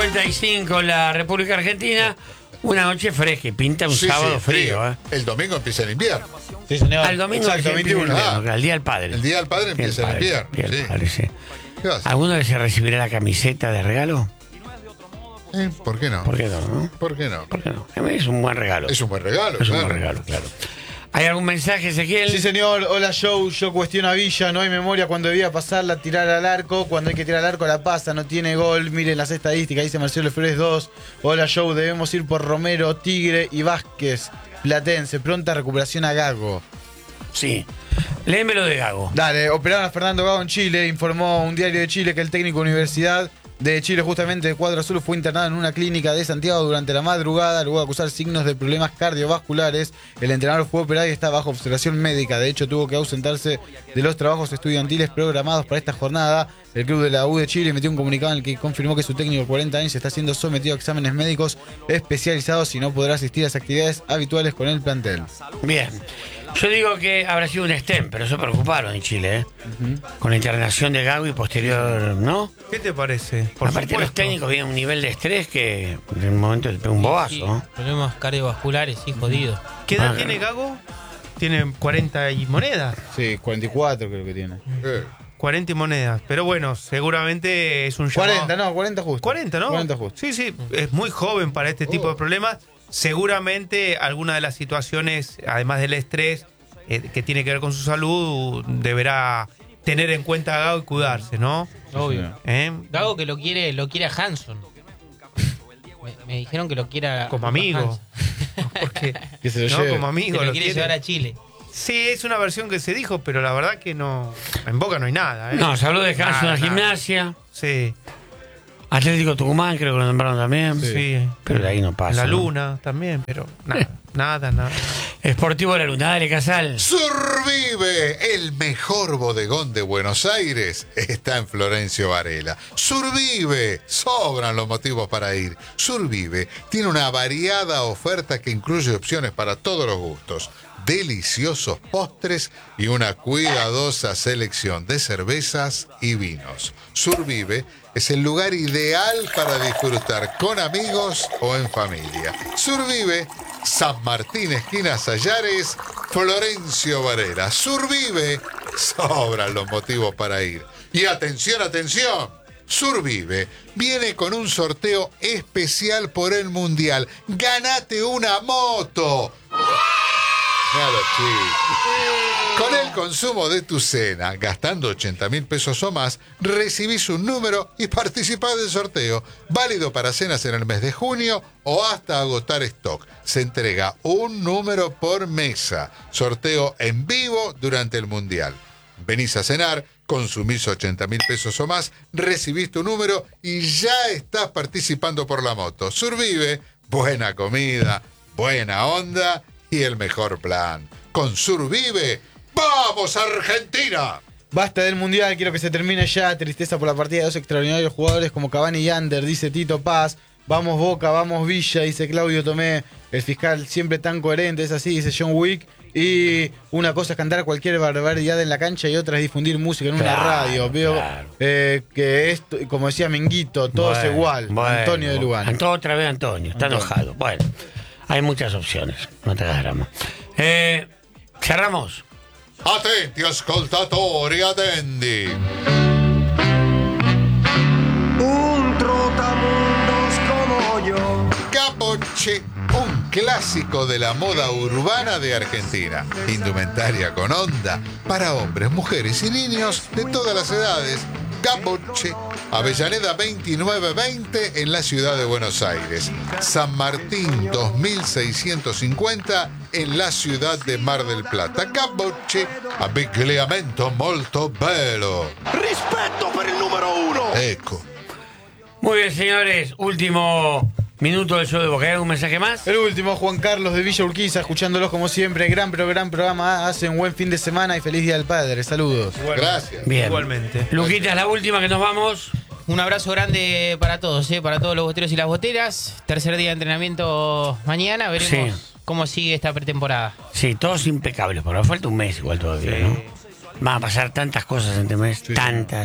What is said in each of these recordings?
11:55 en la República Argentina. Una noche fresca y pinta un sábado frío. El domingo empieza el invierno. Sí, señor. Al domingo Exacto, 21. el Día del Padre. El Día del Padre empieza el invierno. Día del Sí. Padre, sí. ¿Qué vas a hacer? ¿Alguno se recibirá la camiseta de regalo? ¿Por qué no? ¿Por qué no? ¿Por qué no? ¿Por qué no? Es un buen regalo. Es un buen regalo, Es un claro. buen regalo, claro. ¿Hay algún mensaje, Ezequiel? Sí, señor. Hola, Joe. Yo cuestiono a Villa. No hay memoria cuando debía pasarla, tirar al arco. Cuando hay que tirar al arco, la pasa. No tiene gol. Miren las estadísticas. Dice Marcelo Flores 2. Hola, Joe. Debemos ir por Romero, Tigre y Vázquez. Platense. Pronta recuperación a Gago. Sí. Léemelo de Gago. Dale. Operaron a Fernando Gago en Chile. Informó un diario de Chile que el técnico de Universidad de Chile, justamente de Cuadro Azul, fue internado en una clínica de Santiago durante la madrugada luego de acusar signos de problemas cardiovasculares. El entrenador fue operado y está bajo observación médica. De hecho, tuvo que ausentarse de los trabajos estudiantiles programados para esta jornada. El club de la U de Chile emitió un comunicado en el que confirmó que su técnico de 40 años está siendo sometido a exámenes médicos especializados y no podrá asistir a las actividades habituales con el plantel. Bien. Yo digo que habrá sido un stem, pero se preocuparon en Chile, con la internación de Gago y posterior, ¿no? ¿Qué te parece? Aparte, los técnicos vienen a un nivel de estrés que en un momento le pega un bobazo, Sí, ¿no? problemas cardiovasculares, sí, jodidos. ¿Qué edad Ah, tiene Gago? Tiene 40 y monedas. Sí, 44 creo que tiene. 40 y monedas. Pero bueno, seguramente es un llamado. 40, no, 40 justo. 40, ¿no? 40 justo. Sí, sí, es muy joven para este tipo de problemas. Seguramente alguna de las situaciones, además del estrés que tiene que ver con su salud, deberá tener en cuenta a Gago y cuidarse, ¿no? Obvio. ¿Eh? Gago que lo quiere a Hanson. Me dijeron que lo quiera Como amigo. Porque, Que se lo ¿no? lleve. Como amigo. Que lo quiere llevar a Chile. Sí, es una versión que se dijo, pero la verdad que no. En Boca no hay nada, ¿eh? No, se habló de Hanson en la Nada. Gimnasia. Sí, Atlético Tucumán, creo que lo nombraron también. sí. Pero de ahí no pasa. La ¿no? Luna también, pero nada, nada. Sportivo de la Luna, dale, Casal. Survive, el mejor bodegón de Buenos Aires, está en Florencio Varela. Survive, sobran los motivos para ir. Survive tiene una variada oferta que incluye opciones para todos los gustos, deliciosos postres y una cuidadosa selección de cervezas y vinos. Survive es el lugar ideal para disfrutar con amigos o en familia. Survive, San Martín, esquina Sayares, Florencio Varela. Survive, sobran los motivos para ir. Y atención, atención, Survive viene con un sorteo especial por el Mundial. ¡Gánate una moto! Claro, sí. Con el consumo de tu cena, gastando 80.000 pesos o más, recibís un número y participás del sorteo. Válido para cenas en el mes de junio o hasta agotar stock. Se entrega un número por mesa. Sorteo en vivo durante el Mundial. Venís a cenar, consumís 80.000 pesos o más, recibís tu número y ya estás participando por la moto. Survive, buena comida, buena onda y el mejor plan. Con Survive, ¡vamos Argentina! Basta del Mundial, quiero que se termine ya. Tristeza por la partida de dos extraordinarios jugadores como Cavani y Ander, dice Tito Paz. Vamos Boca, vamos Villa, dice Claudio Tomé. El fiscal siempre tan coherente, es así, dice John Wick. Y una cosa es cantar cualquier barbaridad en la cancha y otra es difundir música en una radio. Veo que esto, como decía Minguito, todo es igual. Antonio de Lugano. Otra vez Antonio, está enojado. Bueno, hay muchas opciones, no te hagas drama. Cerramos. Attenti ascoltatori, attendi. Un trotamundos como yo. Capoche, un clásico de la moda urbana de Argentina. Indumentaria con onda para hombres, mujeres y niños de todas las edades. Capoche, Avellaneda 2920 en la ciudad de Buenos Aires. San Martín 2650 en la ciudad de Mar del Plata. Capoche, abbigliamento molto bello. Rispetto per il numero uno. Ecco. Muy bien, señores, último minuto del show de Boca. ¿Hay algún mensaje más? El último, Juan Carlos de Villa Urquiza, escuchándolos como siempre. Gran programa. Hacen buen fin de semana y feliz Día del Padre. Saludos. Gracias. Bien. Igualmente. Luquita, es la última que nos vamos. Un abrazo grande para todos, para todos los boteros y las boteras. Tercer día de entrenamiento mañana. Veremos cómo sigue esta pretemporada. Sí, todos impecables, pero falta un mes igual todavía, ¿no? Van a pasar tantas cosas en este mes, tantas.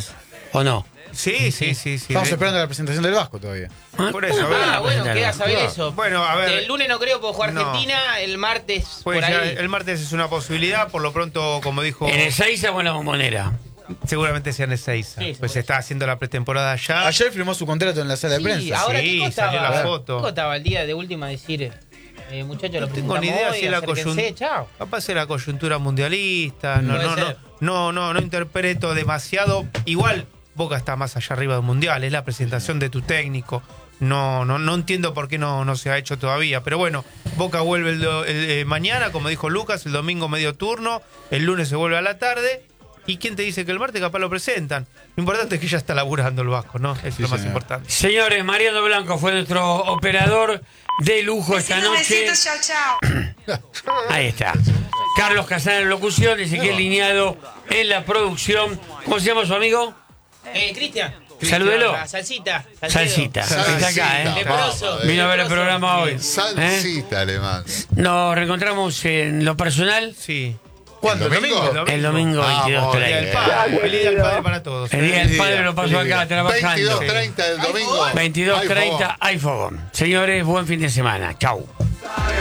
¿O no? Sí. Estamos esperando la presentación del Vasco todavía. Por eso, a ver. Bueno, queda saber eso. Bueno, a ver. El lunes no creo porque jugar No. Argentina, el martes Pues por ya ahí. el martes es una posibilidad, por lo pronto, como dijo, En el 6 o en la Bombonera. seguramente sea en Ezeiza. Sí, Pues se está haciendo la pretemporada ya. Ayer firmó su contrato en la sala de Sí, prensa. ahora Sí, ¿qué costaba? salió la foto. ¿Qué costaba el día de última decir, muchachos, lo No tengo ni idea presentamos si hoy, es la acérquense, coyuntura. chao? Capaz es la coyuntura mundialista. Puede ser. No interpreto demasiado. Igual Boca está más allá arriba del mundial. Es la presentación de tu técnico. No entiendo por qué no se ha hecho todavía. Pero bueno, Boca vuelve mañana, como dijo Lucas, el domingo medio turno. El lunes se vuelve a la tarde. ¿Y quién te dice que el martes capaz lo presentan? Lo importante es que ya está laburando el Vasco, ¿no? Es lo más señor. importante. Señores, Mariano Blanco fue nuestro operador de lujo esta noche. Ahí está. Carlos Casana en locución, Ezequiel Liñado en la producción. ¿Cómo se llama su amigo? Cristian. Salúdelo. La salsita. Salsita. Está acá, ¿eh? Leproso. Vino a ver el programa hoy. Salsita alemán. Nos reencontramos en lo personal Sí. ¿Cuándo? ¿El domingo? el domingo Vamos, 22:30. Día del Padre. Feliz Día del Padre para todos. El día del padre lo pasó acá trabajando. 22:30 del domingo. 22:30, hay fogón. Señores, buen fin de semana. Chau.